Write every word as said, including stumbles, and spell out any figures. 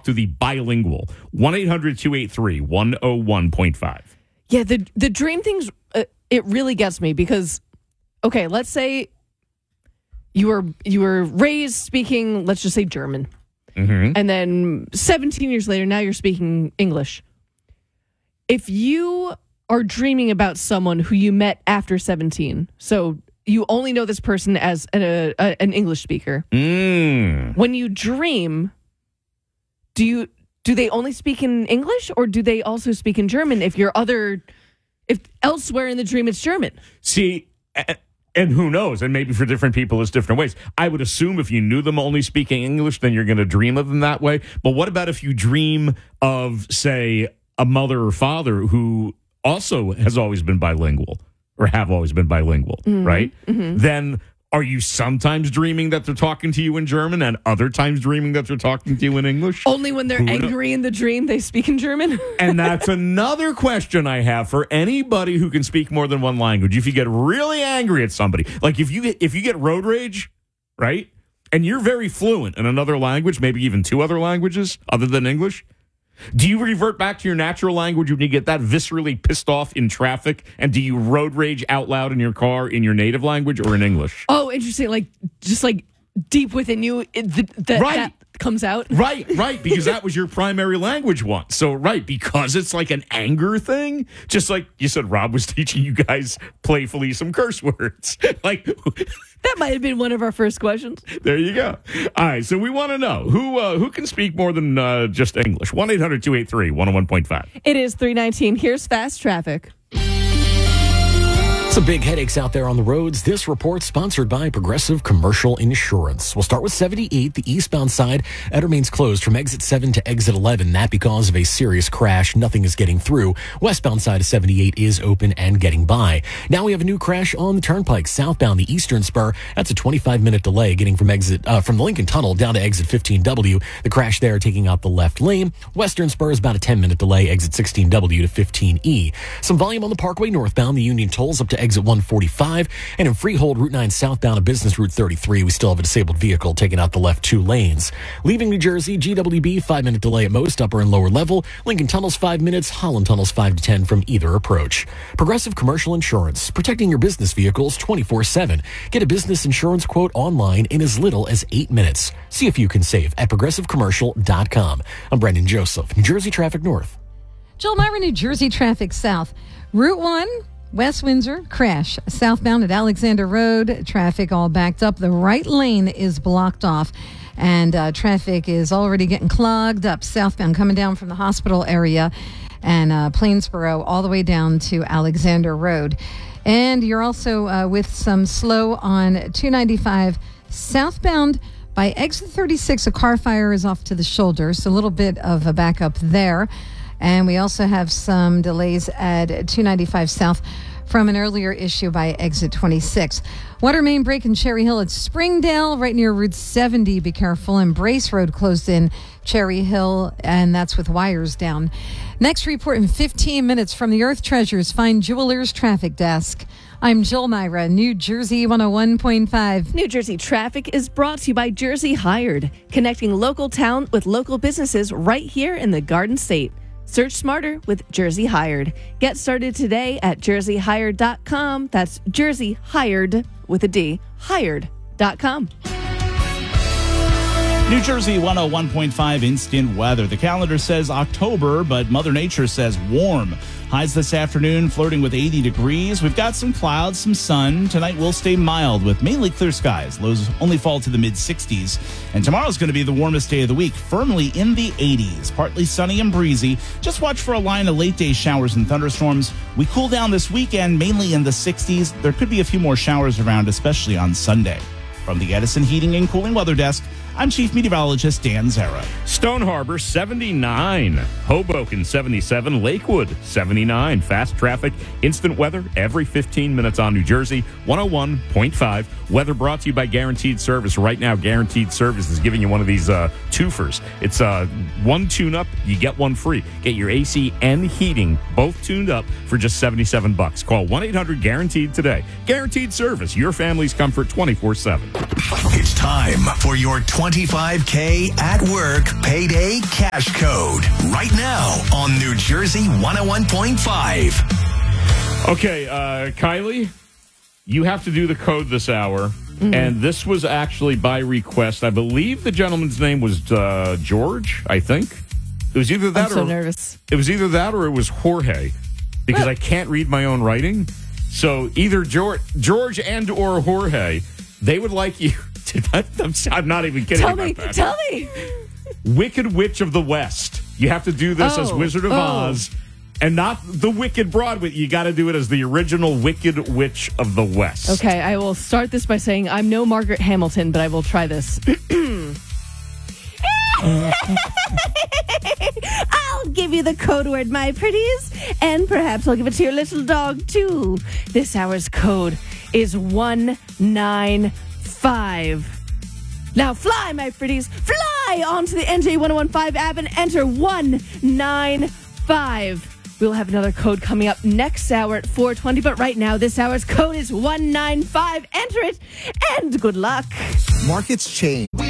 talk to the bilingual. one eight hundred two eight three one oh one point five. Yeah, the the dream things, uh, it really gets me because, okay, let's say you were you were raised speaking, let's just say German. Mm-hmm. And then seventeen years later, now you're speaking English. If you are dreaming about someone who you met after seventeen, so you only know this person as an, a, a, an English speaker. Mm. When you dream, do you do they only speak in English or do they also speak in German? If your other, if elsewhere in the dream it's German. See, and who knows? And maybe for different people, it's different ways. I would assume if you knew them only speaking English, then you're going to dream of them that way. But what about if you dream of, say, a mother or father who also has always been bilingual or have always been bilingual, mm-hmm. right? Mm-hmm. Then are you sometimes dreaming that they're talking to you in German and other times dreaming that they're talking to you in English? Only when they're Who angry knows? In the dream, they speak in German? And that's another question I have for anybody who can speak more than one language. If you get really angry at somebody, like if you get, if you get road rage, right? And you're very fluent in another language, maybe even two other languages other than English, do you revert back to your natural language when you get that viscerally pissed off in traffic? And do you road rage out loud in your car in your native language or in English? Oh, interesting. Like, just like deep within you, it, the, the, right. that comes out. Right, right. Because that was your primary language once. So, right, because it's like an anger thing. Just like you said, Rob was teaching you guys playfully some curse words. Like... That might have been one of our first questions. There you go. All right, so we want to know who uh, who can speak more than uh, just English. one eight hundred two eight three one oh one point five. It is three nineteen. Here's fast traffic. Some big headaches out there on the roads. This report sponsored by Progressive Commercial Insurance. We'll start with seventy-eight, the eastbound side. That remains closed from exit seven to exit eleven. That because of a serious crash. Nothing is getting through. Westbound side of seventy-eight is open and getting by. Now we have a new crash on the turnpike. Southbound, the eastern spur. That's a twenty-five minute delay getting from exit uh, from the Lincoln Tunnel down to exit fifteen W. The crash there taking out the left lane. Western spur is about a ten minute delay, exit sixteen W to fifteen E. Some volume on the Parkway northbound. The Union tolls up to exit one forty-five, and in Freehold, Route nine southbound of Business Route thirty-three, we still have a disabled vehicle taking out the left two lanes. Leaving New Jersey, G W B, five minute delay at most, upper and lower level. Lincoln Tunnels, five minutes. Holland Tunnels, five to ten from either approach. Progressive Commercial Insurance, protecting your business vehicles twenty-four seven. Get a business insurance quote online in as little as eight minutes. See if you can save at progressive commercial dot com. I'm Brendan Joseph, New Jersey Traffic North. Jill Myra, New Jersey Traffic South. Route one. West Windsor, crash. Southbound at Alexander Road, traffic all backed up. The right lane is blocked off, and uh, traffic is already getting clogged up southbound coming down from the hospital area and uh, Plainsboro all the way down to Alexander Road. And you're also uh, with some slow on two ninety-five southbound. By exit thirty-six, a car fire is off to the shoulder, so a little bit of a backup there. And we also have some delays at two ninety-five South from an earlier issue by exit twenty-six. Water main break in Cherry Hill at Springdale, right near Route seventy. Be careful. And Brace Road closed in Cherry Hill, and that's with wires down. Next report in fifteen minutes from the Earth Treasures Fine Jewelers Traffic Desk. I'm Jill Myra, New Jersey one oh one point five. New Jersey Traffic is brought to you by Jersey Hired, connecting local town with local businesses right here in the Garden State. Search smarter with Jersey Hired. Get started today at jersey hired dot com. That's Jersey Hired with a D, hired dot com. New Jersey one oh one point five instant weather. The calendar says October, but Mother Nature says warm. Highs this afternoon flirting with eighty degrees. We've got some clouds, some sun. Tonight will stay mild with mainly clear skies. Lows only fall to the mid sixties. And tomorrow's going to be the warmest day of the week, firmly in the eighties. Partly sunny and breezy. Just watch for a line of late day showers and thunderstorms. We cool down this weekend, mainly in the sixties. There could be a few more showers around, especially on Sunday. From the Edison Heating and Cooling Weather Desk, I'm Chief Meteorologist Dan Zera. Stone Harbor, seventy-nine. Hoboken, seventy-seven. Lakewood, seventy-nine. Fast traffic, instant weather every fifteen minutes on New Jersey, one oh one point five. Weather brought to you by Guaranteed Service. Right now, Guaranteed Service is giving you one of these uh, two twofers. It's uh, one tune-up, you get one free. Get your A C and heating both tuned up for just seventy-seven bucks. Call one eight hundred guaranteed today. Guaranteed service, your family's comfort twenty-four seven. It's time for your twenty-five K at work payday cash code. Right now on New Jersey one oh one point five. Okay, uh, Kylie, you have to do the code this hour. Mm-hmm. And this was actually by request. I believe the gentleman's name was uh, George, I think. It was either that I'm or so nervous. It was either that or it was Jorge, because I can't read my own writing. So either George, George and or Jorge, they would like you to. I'm, I'm not even kidding. Tell about me, that. tell me. Wicked Witch of the West. You have to do this Oh, as Wizard of oh. Oz, and not the Wicked Broadway. You got to do it as the original Wicked Witch of the West. Okay, I will start this by saying I'm no Margaret Hamilton, but I will try this. I'll give you the code word, my pretties, and perhaps I'll give it to your little dog, too. This hour's code is one nine five. Now fly, my pretties, fly onto the N J ten fifteen app and enter one nine five. We'll have another code coming up next hour at four twenty, but right now this hour's code is one nine five. Enter it, and good luck. Markets change.